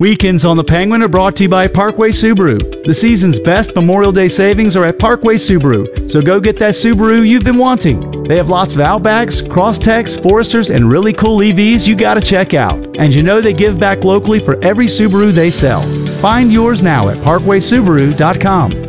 Weekends on the Penguin are brought to you by Parkway Subaru. The season's best Memorial Day savings are at Parkway Subaru, so go get that Subaru you've been wanting. They have lots of Outbacks, Crosstechs, Foresters, and really cool EVs you gotta check out. And you know they give back locally for every Subaru they sell. Find yours now at parkwaysubaru.com.